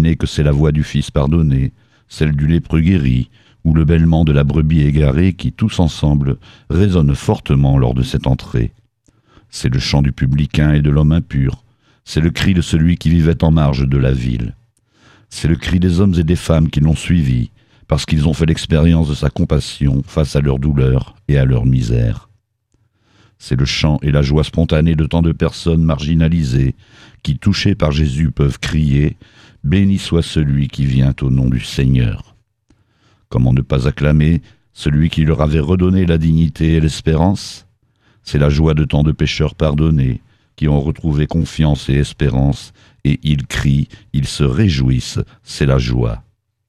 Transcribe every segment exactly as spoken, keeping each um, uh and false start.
spontanée que c'est la voix du Fils pardonné, celle du lépreux guéri, ou le bêlement de la brebis égarée qui, tous ensemble, résonnent fortement lors de cette entrée. C'est le chant du publicain et de l'homme impur, c'est le cri de celui qui vivait en marge de la ville. C'est le cri des hommes et des femmes qui l'ont suivi, parce qu'ils ont fait l'expérience de sa compassion face à leur douleur et à leur misère. C'est le chant et la joie spontanée de tant de personnes marginalisées qui, touchées par Jésus, peuvent crier « Béni soit celui qui vient au nom du Seigneur ». Comment ne pas acclamer celui qui leur avait redonné la dignité et l'espérance? C'est la joie de tant de pécheurs pardonnés qui ont retrouvé confiance et espérance, et ils crient, ils se réjouissent, c'est la joie.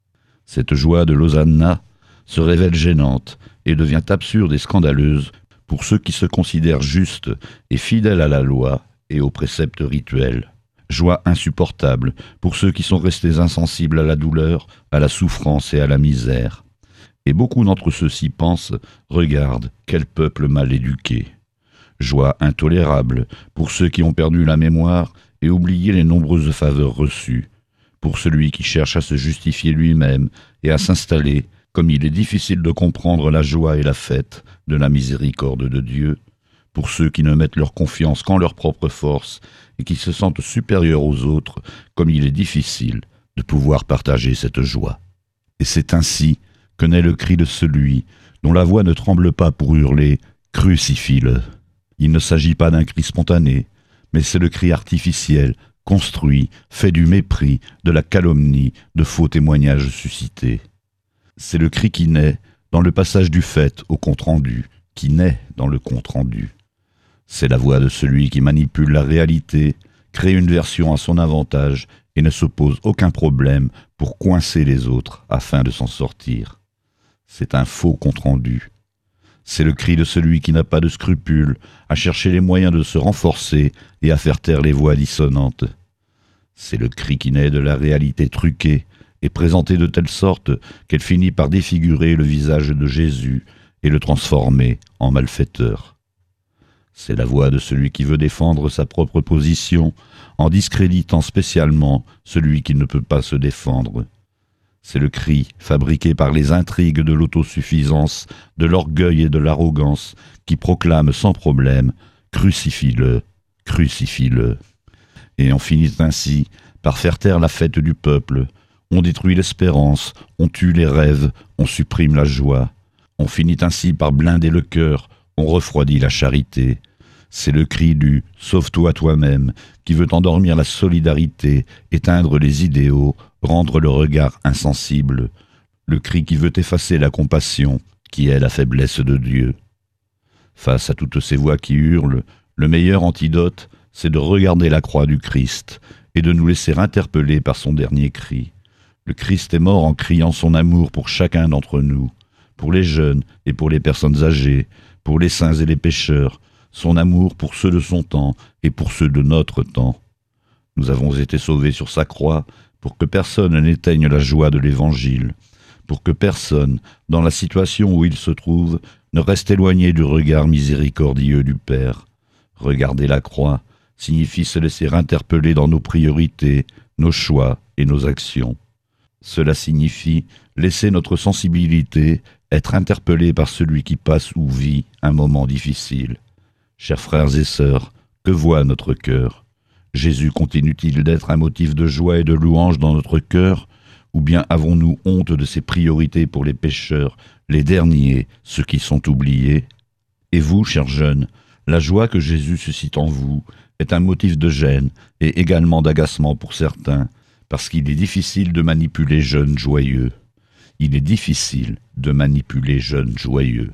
Cette joie de l'Hosanna se révèle gênante et devient absurde et scandaleuse pour ceux qui se considèrent justes et fidèles à la loi et aux préceptes rituels. Joie insupportable pour ceux qui sont restés insensibles à la douleur, à la souffrance et à la misère. Et beaucoup d'entre ceux-ci pensent « Regarde, quel peuple mal éduqué !» Joie intolérable pour ceux qui ont perdu la mémoire et oublié les nombreuses faveurs reçues, pour celui qui cherche à se justifier lui-même et à s'installer, comme il est difficile de comprendre la joie et la fête de la miséricorde de Dieu, pour ceux qui ne mettent leur confiance qu'en leur propre force et qui se sentent supérieurs aux autres, comme il est difficile de pouvoir partager cette joie. Et c'est ainsi que naît le cri de celui dont la voix ne tremble pas pour hurler « Crucifie-le ». Il ne s'agit pas d'un cri spontané, mais c'est le cri artificiel, construit, fait du mépris, de la calomnie, de faux témoignages suscités. C'est le cri qui naît dans le passage du fait au compte-rendu, qui naît dans le compte-rendu. C'est la voix de celui qui manipule la réalité, crée une version à son avantage et ne se pose aucun problème pour coincer les autres afin de s'en sortir. C'est un faux compte-rendu. C'est le cri de celui qui n'a pas de scrupules à chercher les moyens de se renforcer et à faire taire les voix dissonantes. C'est le cri qui naît de la réalité truquée et présentée de telle sorte qu'elle finit par défigurer le visage de Jésus et le transformer en malfaiteur. C'est la voix de celui qui veut défendre sa propre position en discréditant spécialement celui qui ne peut pas se défendre. C'est le cri fabriqué par les intrigues de l'autosuffisance, de l'orgueil et de l'arrogance qui proclame sans problème « Crucifie-le, crucifie-le ». Et on finit ainsi par faire taire la fête du peuple. On détruit l'espérance, on tue les rêves, on supprime la joie. On finit ainsi par blinder le cœur, on refroidit la charité. C'est le cri du « sauve-toi toi-même » qui veut endormir la solidarité, éteindre les idéaux, rendre le regard insensible. Le cri qui veut effacer la compassion, qui est la faiblesse de Dieu. Face à toutes ces voix qui hurlent, le meilleur antidote, c'est de regarder la croix du Christ et de nous laisser interpeller par son dernier cri. Le Christ est mort en criant son amour pour chacun d'entre nous, pour les jeunes et pour les personnes âgées, pour les saints et les pécheurs, son amour pour ceux de son temps et pour ceux de notre temps. Nous avons été sauvés sur sa croix pour que personne n'éteigne la joie de l'Évangile, pour que personne, dans la situation où il se trouve, ne reste éloigné du regard miséricordieux du Père. Regarder la croix signifie se laisser interpeller dans nos priorités, nos choix et nos actions. Cela signifie laisser notre sensibilité être interpellée par celui qui passe ou vit un moment difficile. Chers frères et sœurs, que voit notre cœur? Jésus continue-t-il d'être un motif de joie et de louange dans notre cœur? Ou bien avons-nous honte de ses priorités pour les pécheurs, les derniers, ceux qui sont oubliés? Et vous, chers jeunes, la joie que Jésus suscite en vous est un motif de gêne et également d'agacement pour certains, parce qu'il est difficile de manipuler jeunes joyeux. Il est difficile de manipuler jeunes joyeux.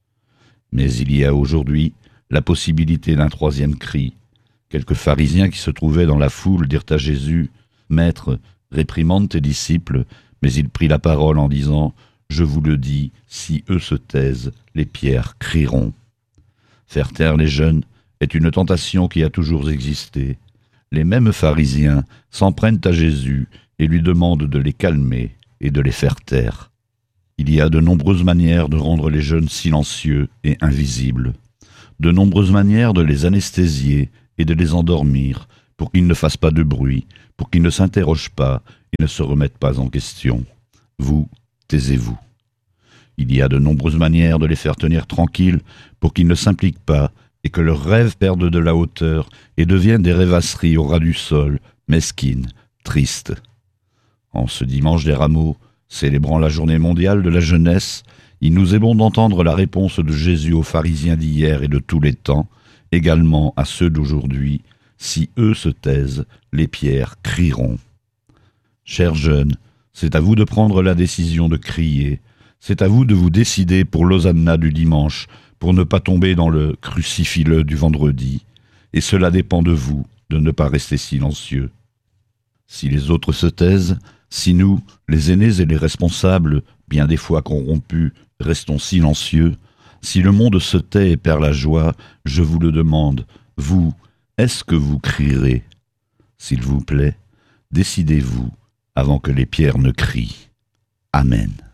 Mais il y a aujourd'hui la possibilité d'un troisième cri. Quelques pharisiens qui se trouvaient dans la foule dirent à Jésus « Maître, réprimande tes disciples », mais il prit la parole en disant « Je vous le dis, si eux se taisent, les pierres crieront ». Faire taire les jeunes est une tentation qui a toujours existé. Les mêmes pharisiens s'en prennent à Jésus et lui demandent de les calmer et de les faire taire. Il y a de nombreuses manières de rendre les jeunes silencieux et invisibles, de nombreuses manières de les anesthésier et de les endormir pour qu'ils ne fassent pas de bruit, pour qu'ils ne s'interrogent pas ne se remettent pas en question. Vous, taisez-vous. Il y a de nombreuses manières de les faire tenir tranquilles pour qu'ils ne s'impliquent pas et que leurs rêves perdent de la hauteur et deviennent des rêvasseries au ras du sol, mesquines, tristes. En ce dimanche des Rameaux, célébrant la journée mondiale de la jeunesse, il nous est bon d'entendre la réponse de Jésus aux pharisiens d'hier et de tous les temps, également à ceux d'aujourd'hui. Si eux se taisent, les pierres crieront. Chers jeunes, c'est à vous de prendre la décision de crier. C'est à vous de vous décider pour l'Hosanna du dimanche, pour ne pas tomber dans le « crucifie-le » du vendredi. Et cela dépend de vous, de ne pas rester silencieux. Si les autres se taisent, si nous, les aînés et les responsables, bien des fois corrompus, restons silencieux, si le monde se tait et perd la joie, je vous le demande, vous, est-ce que vous crierez? S'il vous plaît, décidez-vous avant que les pierres ne crient. Amen.